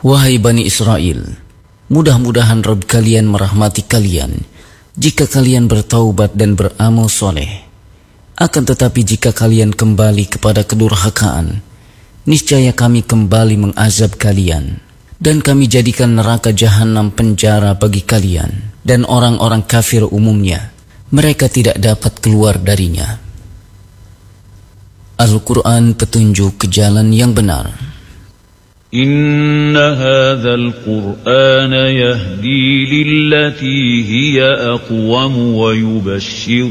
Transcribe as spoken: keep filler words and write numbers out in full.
Wahai Bani Israel, mudah-mudahan Rabb kalian merahmati kalian jika kalian bertaubat dan beramal soleh. Akan tetapi jika kalian kembali kepada kedurhakaan, niscaya kami kembali mengazab kalian, dan kami jadikan neraka jahanam penjara bagi kalian, dan orang-orang kafir umumnya, mereka tidak dapat keluar darinya. Al-Quran petunjuk ke jalan yang benar. Inna hadzal Qur'ana yahdi lillati hiya aqwam wa yubashshiru